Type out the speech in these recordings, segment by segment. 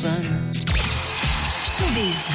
son. Showbiz.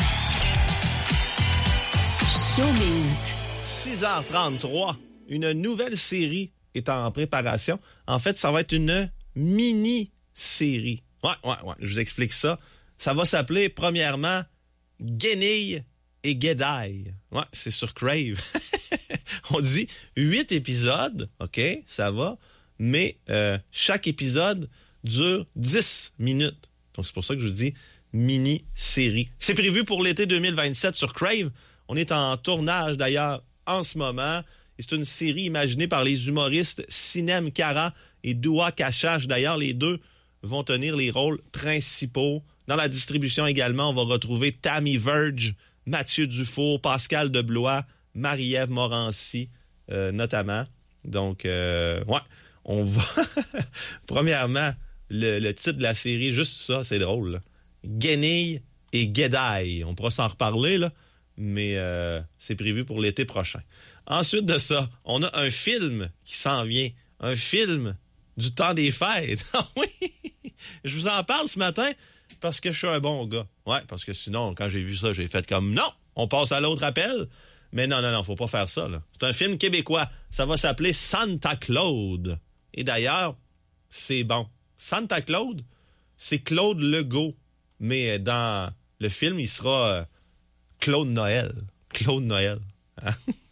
6h33, une nouvelle série est en préparation. En fait, ça va être une mini-série. Ouais, je vous explique ça. Ça va s'appeler, premièrement, Guenilles et Guédailles. Ouais, c'est sur Crave. On dit 8 épisodes, OK, ça va, mais chaque épisode dure 10 minutes. Donc, c'est pour ça que je vous dis mini-série. C'est prévu pour l'été 2027 sur Crave. On est en tournage, d'ailleurs, en ce moment. Et c'est une série imaginée par les humoristes Sinem Cara et Doua Cachache. D'ailleurs, les deux vont tenir les rôles principaux. Dans la distribution également, on va retrouver Tammy Verge, Mathieu Dufour, Pascal Deblois, Marie-Ève Morancy, notamment. Donc, on va... Premièrement, le titre de la série, juste ça, c'est drôle, là. Guenilles et Guédailles. On pourra s'en reparler, là, mais c'est prévu pour l'été prochain. Ensuite de ça, on a un film qui s'en vient. Un film du temps des fêtes. Ah oui! Je vous en parle ce matin parce que je suis un bon gars. Ouais, parce que sinon, quand j'ai vu ça, j'ai fait comme non, on passe à l'autre appel. Mais non, faut pas faire ça, là. C'est un film québécois. Ça va s'appeler Santa Claude. Et d'ailleurs, c'est bon. Santa Claude, c'est Claude Legault. Mais dans le film, il sera Claude Noël. Claude Noël. Hein?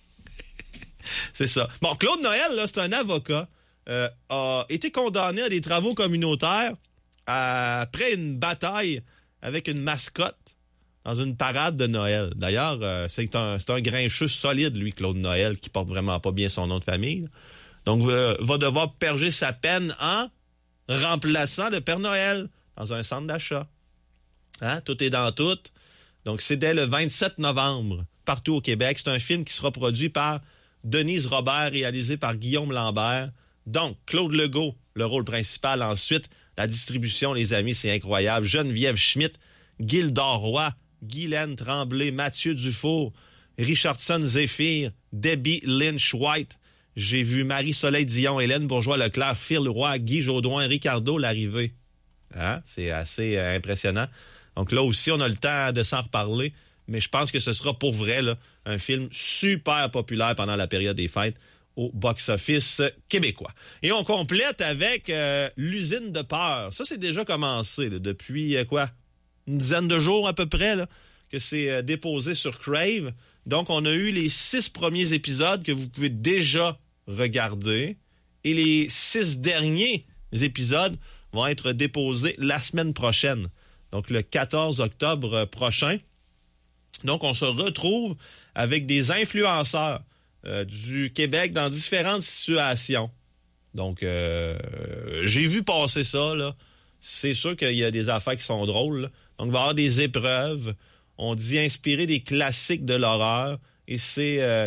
C'est ça. Bon, Claude Noël, là, c'est un avocat. A été condamné à des travaux communautaires après une bataille avec une mascotte dans une parade de Noël. D'ailleurs, c'est un grincheux solide, lui, Claude Noël, qui porte vraiment pas bien son nom de famille. Donc, va devoir purger sa peine en remplaçant le Père Noël dans un centre d'achat. Hein? Tout est dans tout. Donc, c'est dès le 27 novembre, partout au Québec. C'est un film qui sera produit par Denise Robert, réalisé par Guillaume Lambert. Donc, Claude Legault, le rôle principal. Ensuite, la distribution, les amis, c'est incroyable. Geneviève Schmidt, Gildor Roy, Guylaine Tremblay, Mathieu Dufour, Richardson Zéphyr, Debbie Lynch-White. J'ai vu Marie-Soleil Dion, Hélène Bourgeois-Leclerc, Phil Roy, Guy Jodoin, Ricardo Larrivée. Hein? C'est assez impressionnant. Donc là aussi, on a le temps de s'en reparler, mais je pense que ce sera pour vrai là, un film super populaire pendant la période des fêtes au box-office québécois. Et on complète avec l'usine de peur. Ça, c'est déjà commencé là, depuis une dizaine de jours à peu près là, que c'est déposé sur Crave. Donc, on a eu les 6 premiers épisodes que vous pouvez déjà regarder et les 6 derniers épisodes vont être déposés la semaine prochaine. Donc, le 14 octobre prochain. Donc, on se retrouve avec des influenceurs du Québec dans différentes situations. Donc, j'ai vu passer ça, là. C'est sûr qu'il y a des affaires qui sont drôles, là. Donc, il va y avoir des épreuves. On dit inspiré des classiques de l'horreur. Et c'est